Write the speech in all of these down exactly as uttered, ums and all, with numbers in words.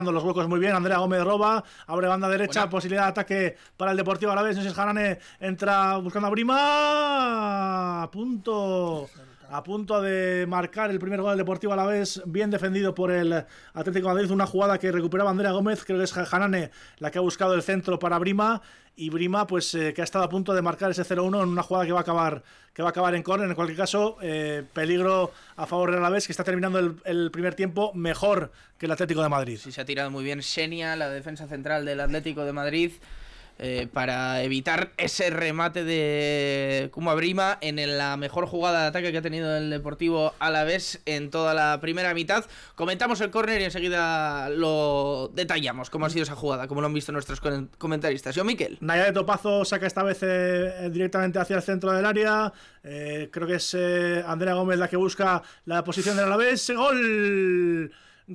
los huecos muy bien. Andrea Gómez roba, abre banda derecha, Buena. posibilidad de ataque para el Deportivo Alavés. No sé si Janane entra buscando a Brima. A punto, a punto de marcar el primer gol del Deportivo Alavés, bien defendido por el Atlético de Madrid. Una jugada que recuperaba Andrea Gómez, creo que es Janane la que ha buscado el centro para Brima. Y Brima, pues eh, que ha estado a punto de marcar ese cero uno en una jugada que va a acabar que va a acabar en córner. En cualquier caso, eh, peligro a favor del Alavés, que está terminando el, el primer tiempo mejor que el Atlético de Madrid. Sí, se ha tirado muy bien Xenia, la defensa central del Atlético de Madrid, eh, para evitar ese remate de Kuma Brima en la mejor jugada de ataque que ha tenido el Deportivo Alavés en toda la primera mitad. Comentamos el córner y enseguida lo detallamos, cómo ha sido esa jugada, como lo han visto nuestros comentaristas. Yo, Miquel. Naya de Topazo saca esta vez eh, directamente hacia el centro del área. Eh, creo que es eh, Andrea Gómez la que busca la posición del Alavés. ¡Gol!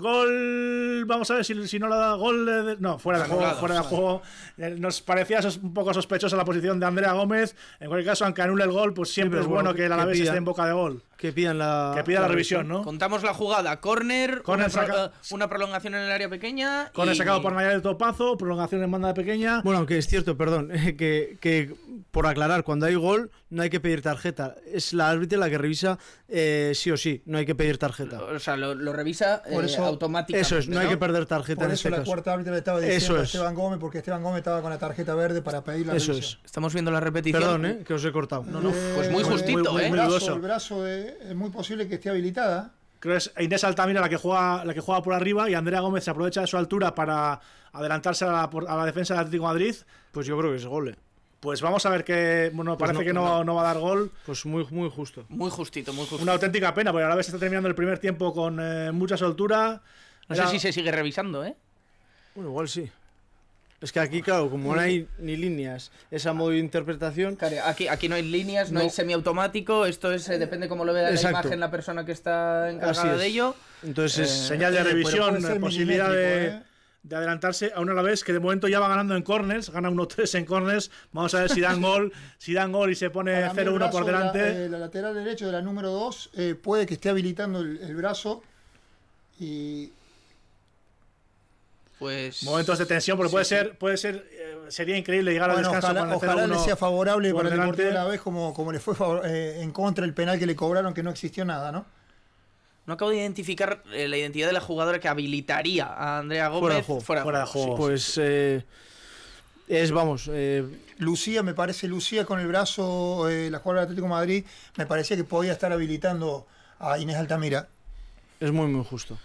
Gol, vamos a ver si, si no la da gol de, no, fuera de juego, fuera de juego. Nos parecía sos, un poco sospechosa la posición de Andrea Gómez. En cualquier caso, aunque anule el gol, pues siempre sí, es bueno, bueno que el Alavés esté en boca de gol. Que pidan la, que pida la, la revisión, ¿no? Contamos la jugada, córner, una, pro, una prolongación en el área pequeña. Córner y... sacado por Naya de Topazo, prolongación en banda pequeña. Bueno, aunque es cierto, perdón, que, que por aclarar, cuando hay gol no hay que pedir tarjeta. Es la árbitra la que revisa eh, sí o sí, no hay que pedir tarjeta. O sea, lo, lo revisa eh, eso, automáticamente. Eso es, no, ¿no? hay que perder tarjeta por en eso este la caso. cuarta árbitra le estaba diciendo eso a es. Esteban Gómez, porque Esteban Gómez estaba con la tarjeta verde para pedir la eso revisión. Es. Estamos viendo la repetición. Perdón, eh, que os he cortado. No, no, pues muy justito, muy, muy, eh. El brazo, el brazo de, es muy posible que esté habilitada. Creo que es Inés Altamira la que juega la que juega por arriba, y Andrea Gómez se aprovecha de su altura para adelantarse a la, a la defensa del Atlético de Madrid. Pues yo creo que es gol, eh. Pues vamos a ver que, bueno, pues parece no, que no, no. no va a dar gol. Pues muy muy justo. Muy justito, muy justo. Una auténtica pena, porque a la vez está terminando el primer tiempo con eh, mucha soltura. No Era... sé si se sigue revisando, ¿eh? Bueno, igual sí. Es que aquí, claro, como no hay ni líneas, esa modo de interpretación... Claro, aquí, aquí no hay líneas, no, no. hay semiautomático, esto es eh, depende cómo lo vea Exacto. la imagen la persona que está encargada de ello. Entonces, eh, señal de revisión, eh, posibilidad de... ¿eh? de adelantarse a una a la vez, que de momento ya va ganando en corners, gana uno tres en corners. Vamos a ver si dan gol, si dan gol y se pone cero uno por delante. La, eh, la lateral derecho de la número dos eh, puede que esté habilitando el, el brazo y... Pues momentos de tensión, porque sí, puede sí. ser, puede ser, eh, sería increíble llegar bueno, al descanso. Ojalá, con el ojalá le sea favorable para el Deportivo de la vez, como, como le fue favor, eh, en contra el penal que le cobraron, que no existió nada, ¿no? No acabo de identificar eh, la identidad de la jugadora que habilitaría a Andrea Gómez fuera de juego. Fuera, fuera de juego. Sí. Pues eh, es, vamos... Eh, Lucía, me parece, Lucía con el brazo, eh, la jugadora del Atlético de Madrid, me parecía que podía estar habilitando a Inés Altamira. Es muy, muy justo.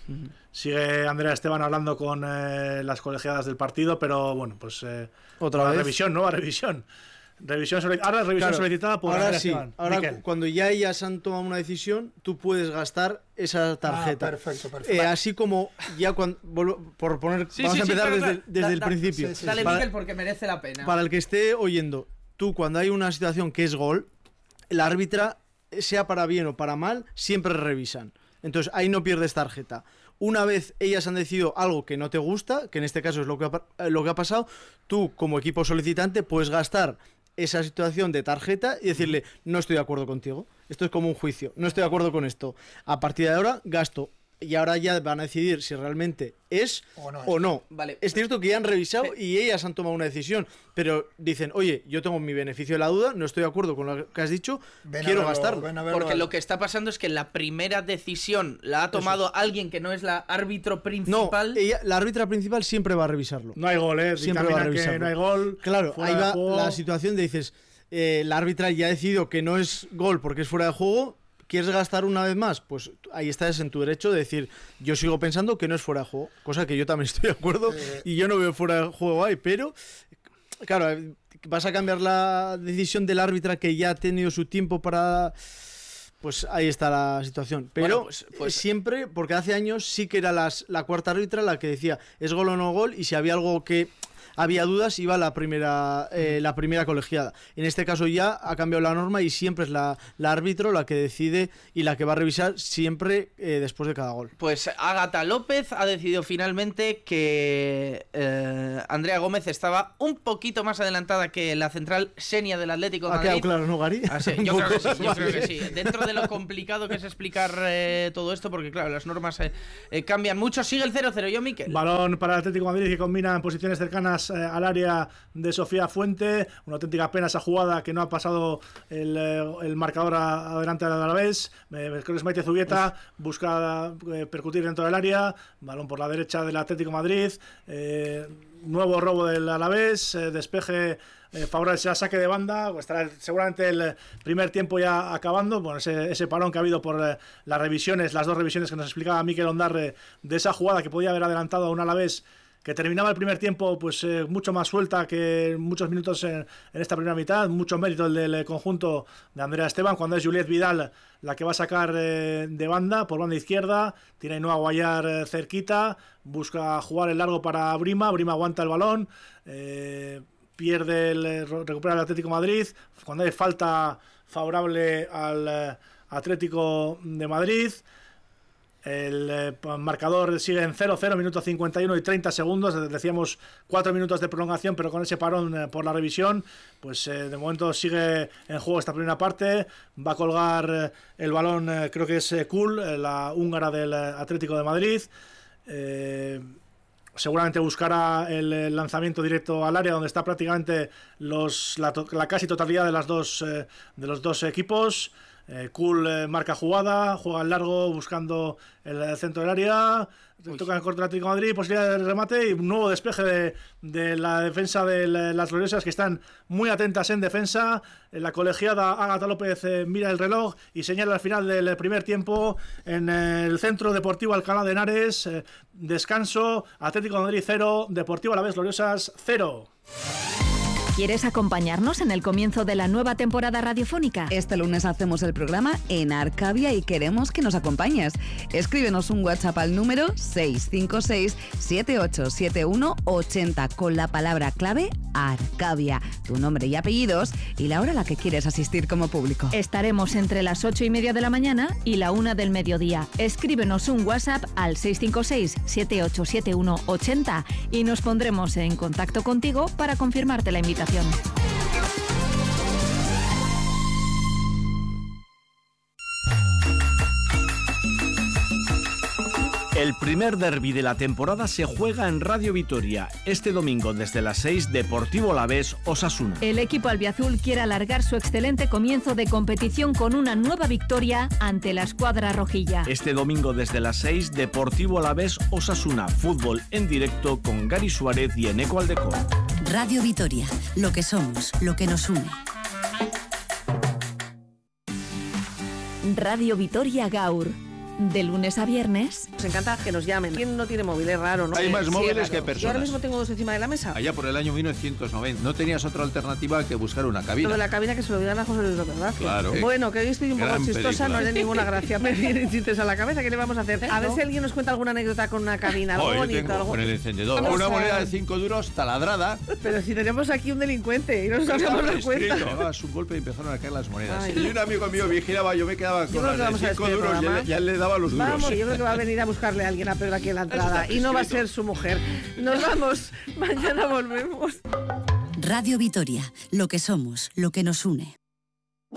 Sigue Andrea Esteban hablando con eh, las colegiadas del partido, pero bueno, pues eh, otra vez revisión, nueva revisión. Revisión sobre, ahora revisión claro, solicitada por ahora Andrea sí, Esteban. Ahora Miquel. Cuando ya ellas han tomado una decisión, tú puedes gastar esa tarjeta. Ah, perfecto, perfecto. Eh, así como ya cuando por poner sí, vamos sí, a empezar sí, desde, da, desde da, el da, principio. Sí, sí, Dale, para, Miquel, porque merece la pena. Para el que esté oyendo, tú cuando hay una situación que es gol, la árbitra, sea para bien o para mal, siempre revisan. Entonces ahí no pierdes tarjeta. Una vez ellas han decidido algo que no te gusta, que en este caso es lo que ha, lo que ha pasado, tú como equipo solicitante puedes gastar esa situación de tarjeta y decirle, no estoy de acuerdo contigo, esto es como un juicio, no estoy de acuerdo con esto, a partir de ahora gasto. Y ahora ya van a decidir si realmente es o no. O no. Vale. Es cierto que ya han revisado sí. y ellas han tomado una decisión, pero dicen, oye, yo tengo mi beneficio de la duda, no estoy de acuerdo con lo que has dicho, ven quiero verlo, gastarlo. Verlo, Porque lo que está pasando es que la primera decisión la ha tomado Eso. alguien que no es la árbitro principal. No, ella, la árbitra principal siempre va a revisarlo. No hay gol, ¿eh? Siempre va a revisarlo. Que no hay gol. Claro, ahí va la situación de dices, eh, la árbitra ya ha decidido que no es gol porque es fuera de juego. ¿Quieres gastar una vez más? Pues ahí estás en tu derecho de decir, yo sigo pensando que no es fuera de juego, cosa que yo también estoy de acuerdo eh. y yo no veo fuera de juego ahí, pero claro, vas a cambiar la decisión del árbitra que ya ha tenido su tiempo para... Pues ahí está la situación. Pero bueno, pues, pues, siempre, porque hace años sí que era las, la cuarta árbitra la que decía, es gol o no gol, y si había algo que... había dudas, iba la primera, eh, la primera colegiada. En este caso ya ha cambiado la norma y siempre es la, la árbitro la que decide y la que va a revisar siempre eh, después de cada gol. Pues Ágata López ha decidido finalmente que eh, Andrea Gómez estaba un poquito más adelantada que la central Xenia del Atlético de Ha Madrid. quedado claro, ¿no, Gary? Ah, sí, yo, creo que sí, yo creo que sí. Dentro de lo complicado que es explicar eh, todo esto, porque claro, las normas eh, eh, cambian mucho. Sigue el cero cero, yo, Miquel. Balón para el Atlético de Madrid que combina en posiciones cercanas eh, al área de Sofía Fuente. Una auténtica pena esa jugada que no ha pasado el, eh, el marcador a, adelante del Alavés. Eh, creo que es Maite Zubieta, busca eh, percutir dentro del área. Balón por la derecha del Atlético de Madrid. Eh, nuevo robo del Alavés. Eh, despeje Eh, favorable sea saque de banda. Estará seguramente el primer tiempo ya acabando. Bueno, ese, ese parón que ha habido por eh, las revisiones, las dos revisiones que nos explicaba Mikel Ondarre de esa jugada que podía haber adelantado a un Alavés que terminaba el primer tiempo pues eh, mucho más suelta que muchos minutos en, en esta primera mitad. Mucho mérito el del conjunto de Andrea Esteban, cuando es Juliet Vidal la que va a sacar eh, de banda, por banda izquierda. Tiene a Ainhoa Guayar eh, cerquita, busca jugar el largo para Brima. Brima aguanta el balón, eh, pierde el, recupera el Atlético de Madrid cuando hay falta favorable al eh, Atlético de Madrid. El eh, marcador sigue en cero cero, minuto cincuenta y uno y treinta segundos. Decíamos cuatro minutos de prolongación, pero con ese parón eh, por la revisión, pues eh, de momento sigue en juego esta primera parte. Va a colgar eh, el balón, eh, creo que es eh, Kul, eh, la húngara del eh, Atlético de Madrid. Eh, Seguramente buscará el lanzamiento directo al área, donde está prácticamente los, la, la casi totalidad de, las dos, eh, de los dos equipos. Eh, Kul eh, marca jugada, juega al largo buscando el, el centro del área. Uy. Toca en corto el Atlético de Madrid, posibilidad de remate y un nuevo despeje de, de la defensa de las gloriosas, que están muy atentas en defensa. La colegiada Ágata López eh, mira el reloj y señala al final del primer tiempo en el Centro Deportivo Alcalá de Henares. Eh, descanso, Atlético de Madrid cero, Deportivo Alavés Gloriosas cero. ¿Quieres acompañarnos en el comienzo de la nueva temporada radiofónica? Este lunes hacemos el programa en Arcavia y queremos que nos acompañes. Escríbenos un WhatsApp al número seis cinco seis, siete ocho siete uno, ocho cero con la palabra clave Arcavia, tu nombre y apellidos y la hora a la que quieres asistir como público. Estaremos entre las ocho y media de la mañana y la una del mediodía. Escríbenos un WhatsApp al seis cinco seis, siete ocho siete uno, ocho cero y nos pondremos en contacto contigo para confirmarte la invitación. El primer derbi de la temporada se juega en Radio Vitoria. Este domingo desde las seis, Deportivo Alavés Osasuna. El equipo albiazul quiere alargar su excelente comienzo de competición con una nueva victoria ante la escuadra rojilla. Este domingo desde las seis, Deportivo Alavés Osasuna. Fútbol en directo con Gary Suárez y Eneco Aldecón. Radio Vitoria, lo que somos, lo que nos une. Radio Vitoria Gaur. De lunes a viernes. Nos encanta que nos llamen. ¿Quién no tiene móvil? Es raro, ¿no? Hay más sí, móviles que personas. Yo ahora mismo tengo dos encima de la mesa. Allá por el año mil novecientos noventa. No tenías otra alternativa que buscar una cabina. Lo de la cabina que se lo digan a José Luis López, ¿verdad? Claro. Bueno, que hoy estoy un poco Gran chistosa, película. no haré ninguna gracia. Me vienen chistes a la cabeza. ¿Qué le vamos a hacer? A ver si alguien nos cuenta alguna anécdota con una cabina. Algo Oh, yo bonito, tengo algo... con el encendedor. Vamos Una a- moneda de cinco duros taladrada. Pero si tenemos aquí un delincuente y no nos damos cuenta. Me dabas un golpe y empezaron a caer las monedas. Ay. Y un amigo mío vigilaba, yo me quedaba Yo con creo que las vamos de a cinco despedir el duros y programa. él, ya él le daba los duros. Vamos, yo creo que va a venir a buscarle a alguien a Pedro aquí en la entrada. está Y no va a prescrito. ser su mujer. Nos vamos. Mañana volvemos. Radio Vitoria, lo que somos, lo que nos une.